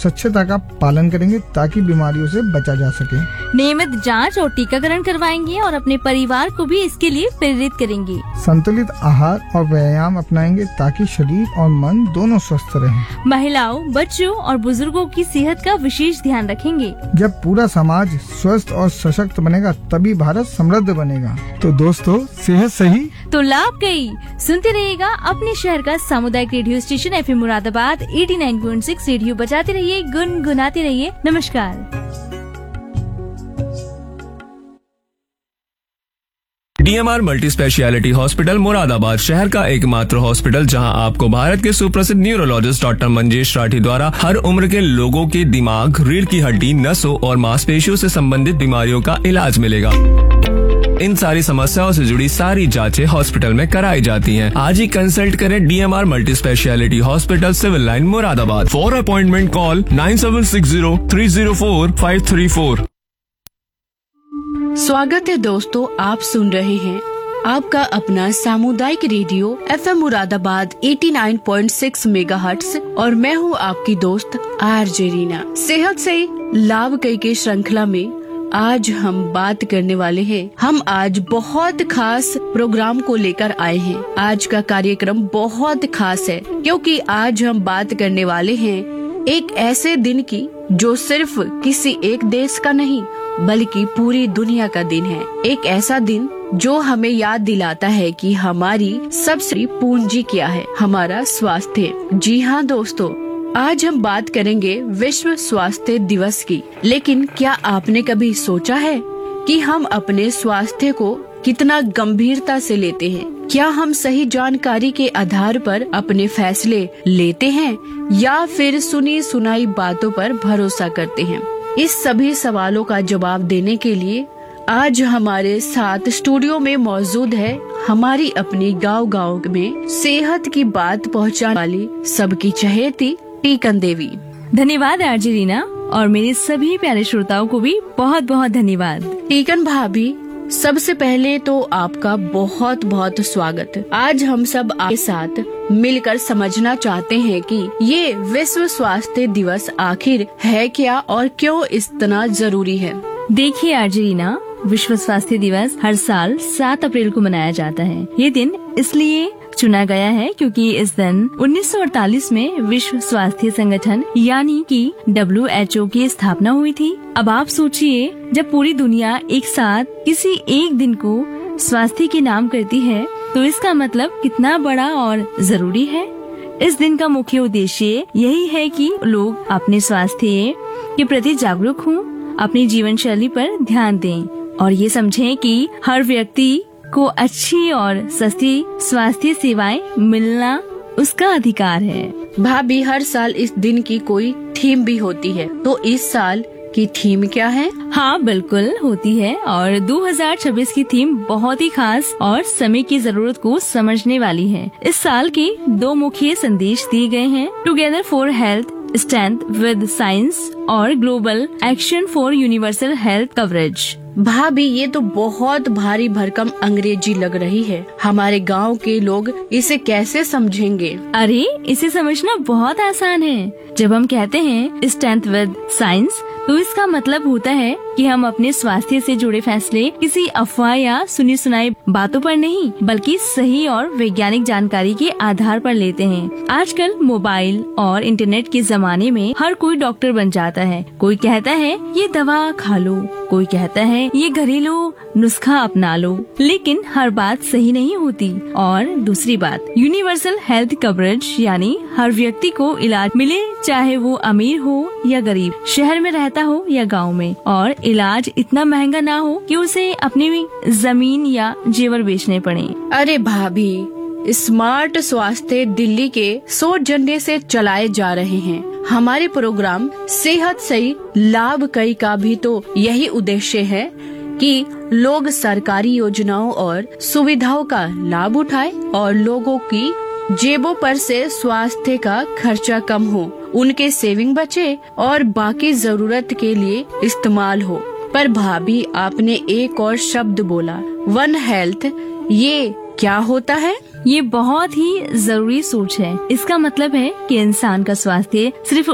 स्वच्छता का पालन करेंगे ताकि बीमारियों से बचा जा सके। नियमित जांच और टीकाकरण करवाएंगे और अपने परिवार को भी इसके लिए प्रेरित करेंगे। संतुलित आहार और व्यायाम अपनाएंगे ताकि शरीर और मन दोनों स्वस्थ रहें। महिलाओं, बच्चों और बुजुर्गों की सेहत का विशेष ध्यान रखेंगे। जब पूरा समाज स्वस्थ और सशक्त बनेगा तभी भारत समृद्ध बनेगा। तो दोस्तों, सेहत सही तो लाभ गई। सुनते रहिएगा अपने शहर का सामुदायिक radio station FM Moradabad 89.6। Radio बजाते रहिए, गुनगुनाते रहिए। नमस्कार। DMR multi speciality hospital Moradabad शहर का एकमात्र हॉस्पिटल जहां आपको भारत के सुप्रसिद्ध न्यूरोलॉजिस्ट डॉक्टर मंजेश राठी द्वारा हर उम्र के लोगों के दिमाग, रीढ़ की हड्डी, नसों और मांसपेशियों से संबंधित बीमारियों का इलाज मिलेगा। इन सारी समस्याओं से जुड़ी सारी जांचें हॉस्पिटल में कराई जाती हैं। आज ही कंसल्ट करें DMR multi speciality hospital, civil line Moradabad. For appointment call 9760304534। स्वागत है दोस्तों, आप सुन रहे हैं आपका अपना सामुदायिक रेडियो FM मुरादाबाद 89.6 मेगाहर्ट्ज और मैं हूं आपकी दोस्त RJ रीना। सेहत से लाभ कई के श्रृंखला में आज हम बात करने वाले हैं। हम आज बहुत खास प्रोग्राम को लेकर आए हैं। आज का कार्यक्रम बहुत खास है क्योंकि आज हम बात करने वाले हैं एक ऐसे दिन की जो सिर्फ किसी एक देश का नहीं बल्कि पूरी दुनिया का दिन है। एक ऐसा दिन जो हमें याद दिलाता है कि हमारी सबसे पूंजी क्या है, हमारा स्वास्थ्य। जी हाँ दोस्तों, आज हम बात करेंगे विश्व स्वास्थ्य दिवस की। लेकिन क्या आपने कभी सोचा है कि हम अपने स्वास्थ्य को कितना गंभीरता से लेते हैं? क्या हम सही जानकारी के आधार पर अपने फैसले लेते हैं या फिर सुनी सुनाई बातों पर भरोसा करते हैं? इस सभी सवालों का जवाब देने के लिए आज हमारे साथ स्टूडियो में मौजूद है हमारी अपनी गांव में सेहत की बात पहुंचाने वाली सबकी चहेती टीकन देवी। धन्यवाद RJ रीना और मेरे सभी प्यारे श्रोताओं को भी बहुत बहुत धन्यवाद। टीकन भाभी, सबसे पहले तो आपका बहुत बहुत स्वागत। आज हम सब आपके साथ मिलकर समझना चाहते हैं कि ये विश्व स्वास्थ्य दिवस आखिर है क्या और क्यों इतना जरूरी है। देखिए RJ रीना, विश्व स्वास्थ्य दिवस हर साल 7 अप्रैल को मनाया जाता है। ये दिन इसलिए चुना गया है क्योंकि इस दिन 1948 में विश्व स्वास्थ्य संगठन यानी कि WHO की स्थापना हुई थी। अब आप सोचिए, जब पूरी दुनिया एक साथ किसी एक दिन को स्वास्थ्य के नाम करती है तो इसका मतलब कितना बड़ा और जरूरी है। इस दिन का मुख्य उद्देश्य यही है कि लोग अपने स्वास्थ्य के प्रति जागरूक हों, अपनी जीवन शैली पर ध्यान दें और ये समझें कि हर व्यक्ति को अच्छी और सस्ती स्वास्थ्य सेवाएं मिलना उसका अधिकार है। भाभी, हर साल इस दिन की कोई थीम भी होती है, तो इस साल की थीम क्या है? हाँ बिल्कुल होती है और 2026 की थीम बहुत ही खास और समय की जरूरत को समझने वाली है। इस साल के 2 मुख्य संदेश दिए गए हैं, together for health, strength with science और global action for universal health coverage. भाभी, ये तो बहुत भारी भरकम अंग्रेजी लग रही है। हमारे गांव के लोग इसे कैसे समझेंगे? अरे, इसे समझना बहुत आसान है। जब हम कहते हैं स्ट्रेंथ विद साइंस तो इसका मतलब होता है कि हम अपने स्वास्थ्य से जुड़े फैसले किसी अफवाह या सुनी सुनाई बातों पर नहीं बल्कि सही और वैज्ञानिक जानकारी के आधार पर लेते हैं। आजकल मोबाइल और इंटरनेट के जमाने में हर कोई डॉक्टर बन जाता है। कोई कहता है ये दवा खा लो, कोई कहता है ये घरेलू नुस्खा अपना लो, लेकिन हर बात सही नहीं होती। और दूसरी बात, यूनिवर्सल हेल्थ कवरेज यानी हर व्यक्ति को इलाज मिले, चाहे वो अमीर हो या गरीब, शहर में रहता हो या गांव में, और इलाज इतना महंगा ना हो कि उसे अपनी जमीन या जेवर बेचने पड़े। अरे भाभी, स्मार्ट स्वास्थ्य दिल्ली के 100 झंडे से चलाए जा रहे हैं। हमारे प्रोग्राम सेहत सही लाभ कई का भी तो यही उद्देश्य है कि लोग सरकारी योजनाओं और सुविधाओं का लाभ उठाएं और लोगों की जेबों पर से स्वास्थ्य का खर्चा कम हो, उनके सेविंग बचे और बाकी जरूरत के लिए इस्तेमाल हो। पर भाभी, आपने एक और शब्द बोला, वन हेल्थ, ये क्या होता है? ये बहुत ही जरूरी सोच है। इसका मतलब है कि इंसान का स्वास्थ्य सिर्फ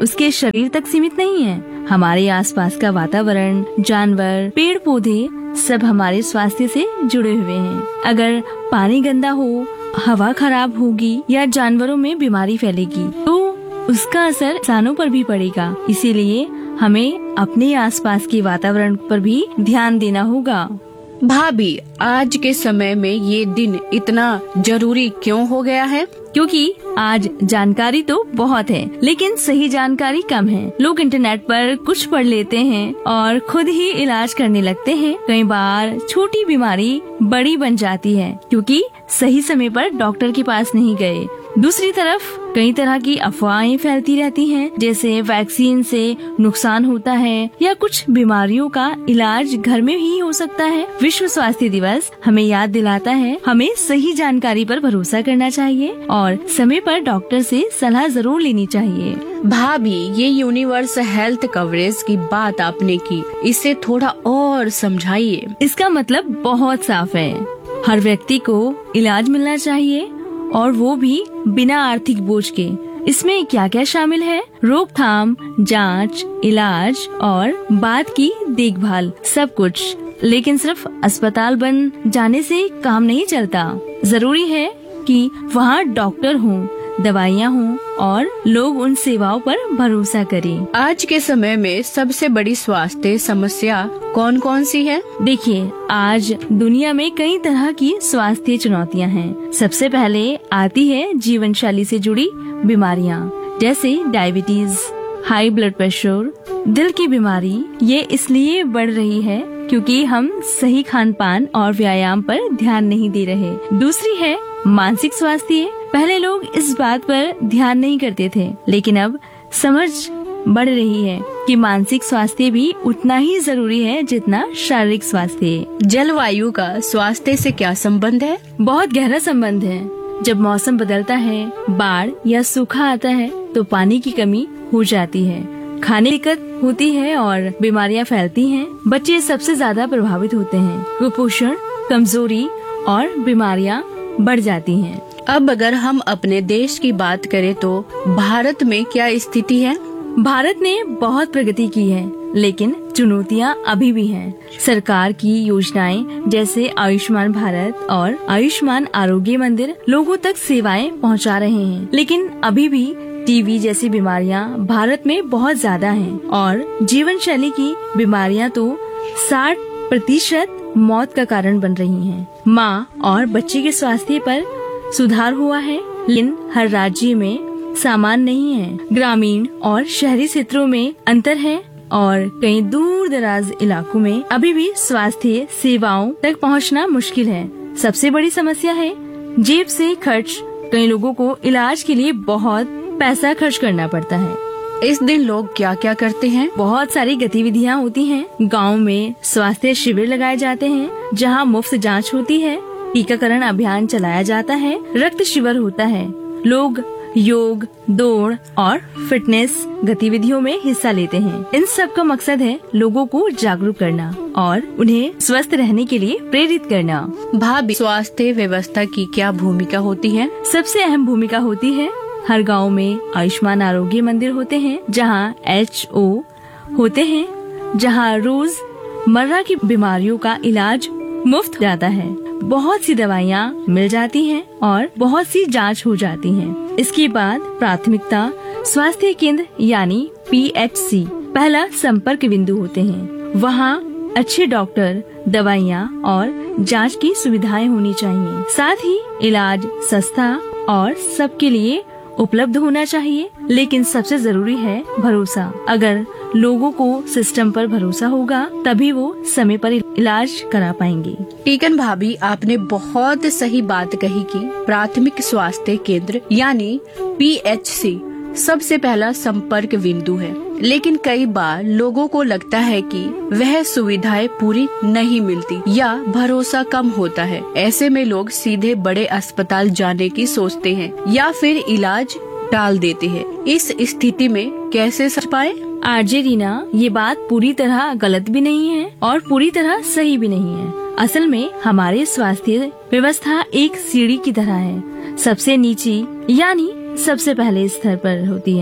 उसके शरीर तक सीमित नहीं है। हमारे आसपास का वातावरण, जानवर, पेड़ पौधे सब हमारे स्वास्थ्य से जुड़े हुए हैं। अगर पानी गंदा हो, हवा खराब होगी या जानवरों में बीमारी फैलेगी तो उसका असर इंसानों पर भी पड़ेगा। इसीलिए हमें अपने आसपास के वातावरण पर भी ध्यान देना होगा। भाभी, आज के समय में ये दिन इतना जरूरी क्यों हो गया है? क्योंकि आज जानकारी तो बहुत है लेकिन सही जानकारी कम है। लोग इंटरनेट पर कुछ पढ़ लेते हैं और खुद ही इलाज करने लगते हैं। कई बार छोटी बीमारी बड़ी बन जाती है क्योंकि सही समय पर डॉक्टर के पास नहीं गए। दूसरी तरफ कई तरह की अफवाहें फैलती रहती हैं, जैसे वैक्सीन से नुकसान होता है या कुछ बीमारियों का इलाज घर में ही हो सकता है। विश्व स्वास्थ्य दिवस हमें याद दिलाता है हमें सही जानकारी पर भरोसा करना चाहिए और समय पर डॉक्टर से सलाह जरूर लेनी चाहिए। भाभी, ये यूनिवर्सल हेल्थ कवरेज की बात आपने की, इसे थोड़ा और समझाइए। इसका मतलब बहुत साफ है। हर व्यक्ति को इलाज मिलना चाहिए और वो भी बिना आर्थिक बोझ के। इसमें क्या क्या शामिल है? रोकथाम, जांच, इलाज और बाद की देखभाल, सब कुछ। लेकिन सिर्फ अस्पताल बन जाने से काम नहीं चलता। जरूरी है कि वहाँ डॉक्टर हों, दवाइयाँ हों और लोग उन सेवाओं पर भरोसा करें। आज के समय में सबसे बड़ी स्वास्थ्य समस्या कौन कौन सी है? देखिए, आज दुनिया में कई तरह की स्वास्थ्य चुनौतियां हैं। सबसे पहले आती है जीवन शैली से जुड़ी बीमारियां, जैसे डायबिटीज, हाई ब्लड प्रेशर, दिल की बीमारी। ये इसलिए बढ़ रही है क्योंकि हम सही खान पान और व्यायाम पर ध्यान नहीं दे रहे। दूसरी है मानसिक स्वास्थ्य। पहले लोग इस बात पर ध्यान नहीं करते थे, लेकिन अब समझ बढ़ रही है कि मानसिक स्वास्थ्य भी उतना ही जरूरी है जितना शारीरिक स्वास्थ्य। जलवायु का स्वास्थ्य से क्या संबंध है? बहुत गहरा संबंध है। जब मौसम बदलता है, बाढ़ या सूखा आता है तो पानी की कमी हो जाती है, खाने की दिक्कत होती है और बीमारियां फैलती हैं। बच्चे सबसे ज्यादा प्रभावित होते हैं। कुपोषण, कमजोरी और बीमारियां बढ़ जाती हैं। अब अगर हम अपने देश की बात करें तो भारत में क्या स्थिति है? भारत ने बहुत प्रगति की है लेकिन चुनौतियां अभी भी हैं। सरकार की योजनाएं जैसे आयुष्मान भारत और आयुष्मान आरोग्य मंदिर लोगों तक सेवाएं पहुंचा रहे हैं, लेकिन अभी भी टीबी जैसी बीमारियां भारत में बहुत ज्यादा हैं और जीवन शैली की बीमारियां तो 60% मौत का कारण बन रही हैं। माँ और बच्चे के स्वास्थ्य पर सुधार हुआ है लेकिन हर राज्य में समान नहीं है। ग्रामीण और शहरी क्षेत्रों में अंतर है और कई दूर दराज इलाकों में अभी भी स्वास्थ्य सेवाओं तक पहुंचना मुश्किल है। सबसे बड़ी समस्या है जेब से खर्च। कई लोगों को इलाज के लिए बहुत पैसा खर्च करना पड़ता है। इस दिन लोग क्या क्या करते हैं? बहुत सारी गतिविधियाँ होती हैं। गांव में स्वास्थ्य शिविर लगाए जाते हैं जहां मुफ्त जांच होती है, टीकाकरण अभियान चलाया जाता है, रक्त शिविर होता है। लोग योग, दौड़ और फिटनेस गतिविधियों में हिस्सा लेते हैं। इन सब का मकसद है लोगों को जागरूक करना और उन्हें स्वस्थ रहने के लिए प्रेरित करना। भाभी, स्वास्थ्य व्यवस्था की क्या भूमिका होती है? सबसे अहम भूमिका होती है। हर गांव में आयुष्मान आरोग्य मंदिर होते हैं जहां HO होते हैं, जहां रोज मर्रा की बीमारियों का इलाज मुफ्त जाता है। बहुत सी दवाइयाँ मिल जाती हैं और बहुत सी जांच हो जाती हैं। इसके बाद प्राथमिकता स्वास्थ्य केंद्र यानी PHC पहला संपर्क बिंदु होते हैं। वहाँ अच्छे डॉक्टर, दवाइयाँ और जांच की सुविधाएं होनी चाहिए। साथ ही इलाज सस्ता और सबके लिए उपलब्ध होना चाहिए। लेकिन सबसे जरूरी है भरोसा। अगर लोगों को सिस्टम पर भरोसा होगा तभी वो समय पर इलाज करा पाएंगे। टीकन भाभी, आपने बहुत सही बात कही कि प्राथमिक स्वास्थ्य केंद्र यानी PHC सबसे पहला संपर्क बिंदु है, लेकिन कई बार लोगों को लगता है कि वह सुविधाएं पूरी नहीं मिलती या भरोसा कम होता है। ऐसे में लोग सीधे बड़े अस्पताल जाने की सोचते हैं या फिर इलाज टाल देते हैं। इस स्थिति में कैसे समझ पाए? आरजे रीना, ये बात पूरी तरह गलत भी नहीं है और पूरी तरह सही भी नहीं है। असल में हमारे स्वास्थ्य व्यवस्था एक सीढ़ी की तरह है। सबसे नीचे यानी सबसे पहले स्तर पर होती है।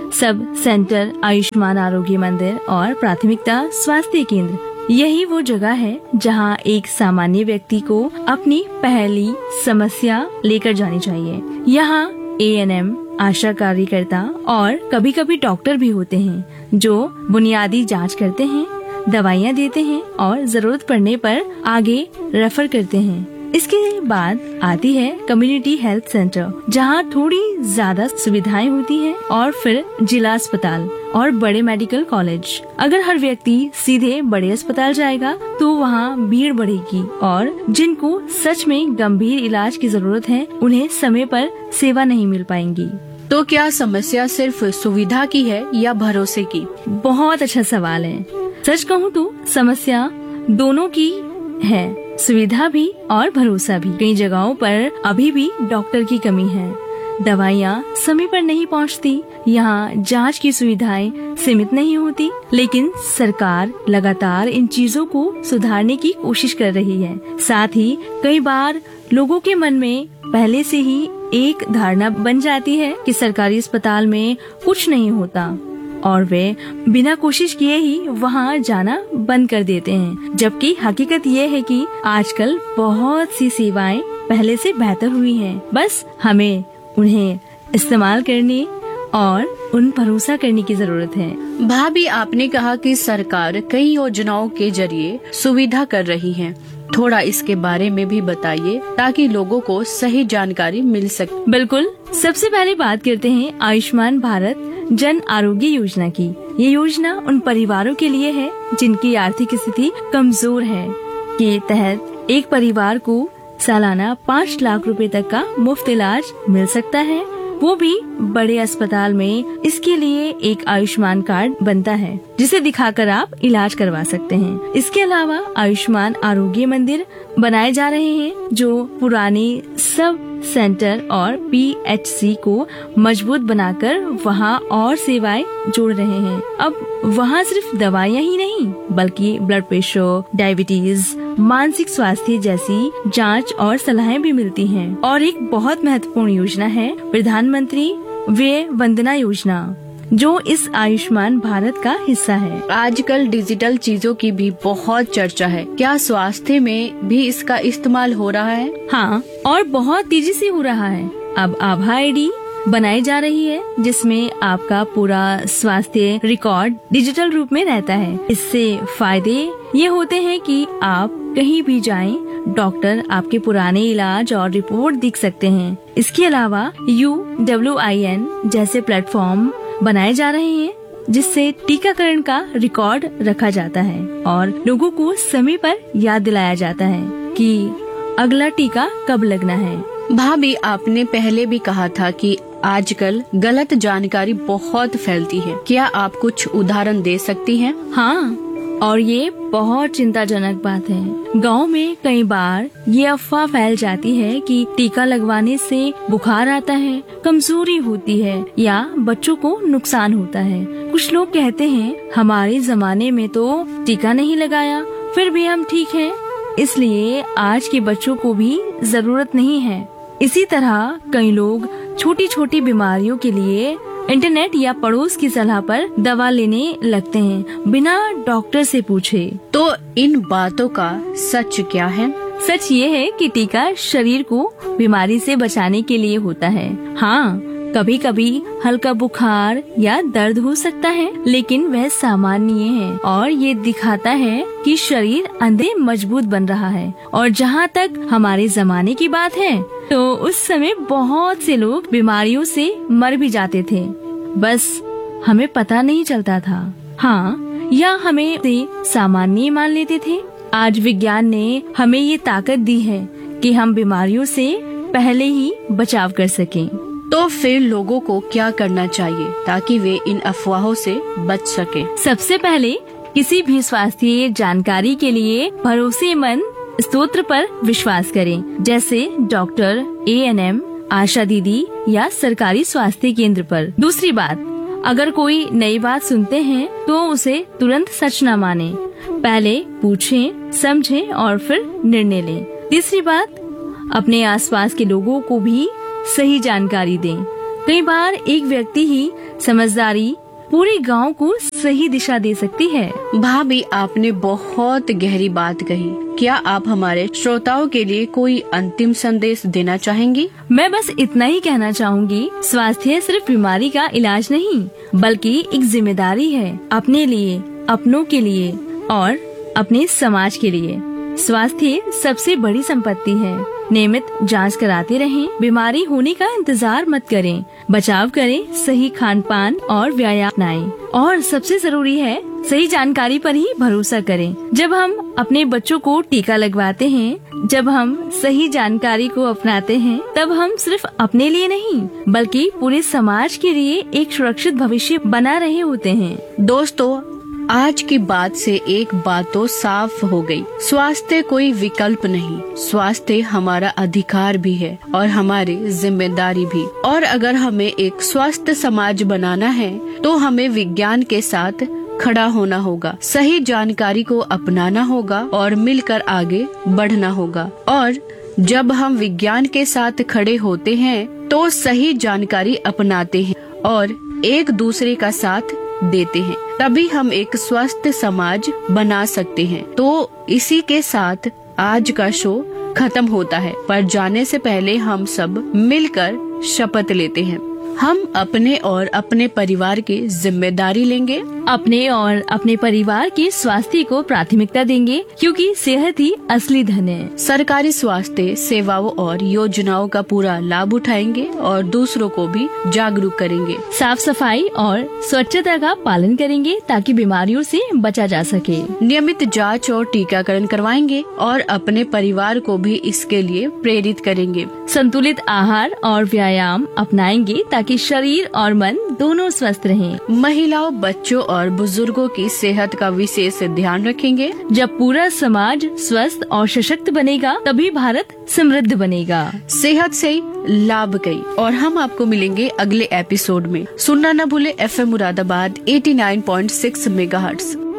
सब सेंटर, आयुष्मान आरोग्य मंदिर और प्राथमिकता स्वास्थ्य केंद्र, यही वो जगह है जहां एक सामान्य व्यक्ति को अपनी पहली समस्या लेकर जानी चाहिए। यहाँ ANM, आशा कार्यकर्ता और कभी कभी डॉक्टर भी होते हैं जो बुनियादी जांच करते हैं, दवाइयाँ देते हैं और जरूरत पड़ने पर आगे रेफर करते हैं। इसके बाद आती है कम्युनिटी हेल्थ सेंटर, जहाँ थोड़ी ज्यादा सुविधाएं होती हैं, और फिर जिला अस्पताल और बड़े मेडिकल कॉलेज। अगर हर व्यक्ति सीधे बड़े अस्पताल जाएगा तो वहाँ भीड़ बढ़ेगी और जिनको सच में गंभीर इलाज की जरूरत है उन्हें समय पर सेवा नहीं मिल पाएंगी। तो क्या समस्या सिर्फ सुविधा की है या भरोसे की? बहुत अच्छा सवाल है। सच कहूँ तो समस्या दोनों की है, सुविधा भी और भरोसा भी। कई जगहों पर अभी भी डॉक्टर की कमी है, दवाइयाँ समय पर नहीं पहुँचती, यहाँ जांच की सुविधाएं सीमित नहीं होती, लेकिन सरकार लगातार इन चीजों को सुधारने की कोशिश कर रही है। साथ ही कई बार लोगों के मन में पहले से ही एक धारणा बन जाती है कि सरकारी अस्पताल में कुछ नहीं होता और वे बिना कोशिश किए ही वहाँ जाना बंद कर देते हैं। जबकि हकीकत ये है कि आजकल बहुत सी सेवाएं पहले से बेहतर हुई हैं। बस हमें उन्हें इस्तेमाल करने और उन भरोसा करने की जरूरत है। भाभी, आपने कहा कि सरकार कई योजनाओं के जरिए सुविधा कर रही है, थोड़ा इसके बारे में भी बताइए ताकि लोगों को सही जानकारी मिल सके। बिल्कुल, सबसे पहले बात करते हैं आयुष्मान भारत जन आरोग्य योजना की। ये योजना उन परिवारों के लिए है जिनकी आर्थिक स्थिति कमजोर है। के तहत एक परिवार को सालाना 5 लाख रुपए तक का मुफ्त इलाज मिल सकता है, वो भी बड़े अस्पताल में। इसके लिए एक आयुष्मान कार्ड बनता है जिसे दिखाकर आप इलाज करवा सकते हैं। इसके अलावा आयुष्मान आरोग्य मंदिर बनाए जा रहे हैं जो पुराने सब सेंटर और PHC को मजबूत बनाकर वहाँ और सेवाएं जोड़ रहे हैं। अब वहाँ सिर्फ दवाइयाँ ही नहीं बल्कि ब्लड प्रेशर, डायबिटीज, मानसिक स्वास्थ्य जैसी जांच और सलाहें भी मिलती हैं। और एक बहुत महत्वपूर्ण योजना है प्रधानमंत्री व्यय वंदना योजना, जो इस आयुष्मान भारत का हिस्सा है। आजकल डिजिटल चीजों की भी बहुत चर्चा है, क्या स्वास्थ्य में भी इसका इस्तेमाल हो रहा है? हाँ, और बहुत तेजी से हो रहा है। अब आभा ID बनाई जा रही है जिसमें आपका पूरा स्वास्थ्य रिकॉर्ड डिजिटल रूप में रहता है। इससे फायदे ये होते हैं कि आप कहीं भी जाएं, डॉक्टर आपके पुराने इलाज और रिपोर्ट देख सकते हैं। इसके अलावा UWIN जैसे प्लेटफॉर्म बनाए जा रहे हैं जिससे टीकाकरण का रिकॉर्ड रखा जाता है और लोगों को समय पर याद दिलाया जाता है कि अगला टीका कब लगना है। भाभी, आपने पहले भी कहा था कि आजकल गलत जानकारी बहुत फैलती है, क्या आप कुछ उदाहरण दे सकती हैं? हाँ, और ये बहुत चिंताजनक बात है। गांव में कई बार ये अफवाह फैल जाती है कि टीका लगवाने से बुखार आता है, कमजोरी होती है या बच्चों को नुकसान होता है। कुछ लोग कहते हैं हमारे जमाने में तो टीका नहीं लगाया, फिर भी हम ठीक हैं, इसलिए आज के बच्चों को भी जरूरत नहीं है। इसी तरह कई लोग छोटी छोटी बीमारियों के लिए इंटरनेट या पड़ोस की सलाह पर दवा लेने लगते हैं बिना डॉक्टर से पूछे। तो इन बातों का सच क्या है? सच ये है कि टीका शरीर को बीमारी से बचाने के लिए होता है। हाँ, कभी कभी हल्का बुखार या दर्द हो सकता है, लेकिन वह सामान्य है और ये दिखाता है कि शरीर अंदर मजबूत बन रहा है। और जहाँ तक हमारे जमाने की बात है तो उस समय बहुत से लोग बीमारियों से मर भी जाते थे, बस हमें पता नहीं चलता था। हाँ, या हमें सामान्य मान लेते थे। आज विज्ञान ने हमें ये ताकत दी है कि हम बीमारियों से पहले ही बचाव कर सकें। तो फिर लोगों को क्या करना चाहिए ताकि वे इन अफवाहों से बच सके? सबसे पहले किसी भी स्वास्थ्य जानकारी के लिए भरोसेमंद स्रोत पर विश्वास करें, जैसे डॉक्टर, ANM, आशा दीदी या सरकारी स्वास्थ्य केंद्र पर। दूसरी बात, अगर कोई नई बात सुनते हैं तो उसे तुरंत सच न माने, पहले पूछें, समझें और फिर निर्णय लें। तीसरी बात, अपने आसपास के लोगों को भी सही जानकारी दें कई बार एक व्यक्ति ही समझदारी पूरे गांव को सही दिशा दे सकती है। भाभी, आपने बहुत गहरी बात कही। क्या आप हमारे श्रोताओं के लिए कोई अंतिम संदेश देना चाहेंगी? मैं बस इतना ही कहना चाहूँगी, स्वास्थ्य सिर्फ बीमारी का इलाज नहीं, बल्कि एक जिम्मेदारी है अपने लिए, अपनों के लिए और अपने समाज के लिए। स्वास्थ्य सबसे बड़ी संपत्ति है। नियमित जांच कराते रहें, बीमारी होने का इंतजार मत करें, बचाव करें, सही खान पान और व्यायाम अपनाएं और सबसे जरूरी है सही जानकारी पर ही भरोसा करें। जब हम अपने बच्चों को टीका लगवाते हैं, जब हम सही जानकारी को अपनाते हैं, तब हम सिर्फ अपने लिए नहीं बल्कि पूरे समाज के लिए एक सुरक्षित भविष्य बना रहे होते हैं। दोस्तों, आज की बात से एक बात तो साफ हो गई, स्वास्थ्य कोई विकल्प नहीं, स्वास्थ्य हमारा अधिकार भी है और हमारी जिम्मेदारी भी। और अगर हमें एक स्वस्थ समाज बनाना है तो हमें विज्ञान के साथ खड़ा होना होगा, सही जानकारी को अपनाना होगा और मिलकर आगे बढ़ना होगा। और जब हम विज्ञान के साथ खड़े होते हैं तो सही जानकारी अपनाते हैं और एक दूसरे का साथ देते हैं, तभी हम एक स्वस्थ समाज बना सकते हैं। तो इसी के साथ आज का शो खत्म होता है, पर जाने से पहले हम सब मिलकर शपथ लेते हैं, हम अपने और अपने परिवार की जिम्मेदारी लेंगे, अपने और अपने परिवार के स्वास्थ्य को प्राथमिकता देंगे, क्योंकि सेहत ही असली धन है। सरकारी स्वास्थ्य सेवाओं और योजनाओं का पूरा लाभ उठाएंगे और दूसरों को भी जागरूक करेंगे। साफ सफाई और स्वच्छता का पालन करेंगे ताकि बीमारियों से बचा जा सके। नियमित जांच और टीकाकरण करवाएंगे और अपने परिवार को भी इसके लिए प्रेरित करेंगे। संतुलित आहार और व्यायाम अपनाएंगे ताकि शरीर और मन दोनों स्वस्थ रहें। महिलाओं, बच्चों और बुजुर्गों की सेहत का विशेष ध्यान रखेंगे। जब पूरा समाज स्वस्थ और सशक्त बनेगा, तभी भारत समृद्ध बनेगा। सेहत से लाभ कई। और हम आपको मिलेंगे अगले एपिसोड में। सुनना न भूले FM मुरादाबाद 89.6 मेगाहर्ट्ज।